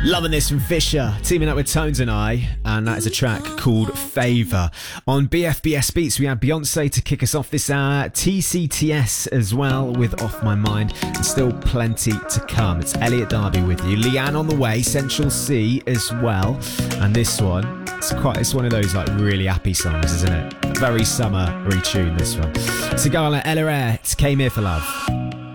Loving this from Fisher, teaming up with Tones and I, and that is a track called Favour. On BFBS Beats, we have Beyonce to kick us off this hour, TCTS as well with Off My Mind, and still plenty to come. It's Elliot Darby with you, Leanne on the way, Central C as well, and this one, it's one of those like really happy songs, isn't it? Very summery tune, this one. Sigala, Ella Air, it's Came Here for Love.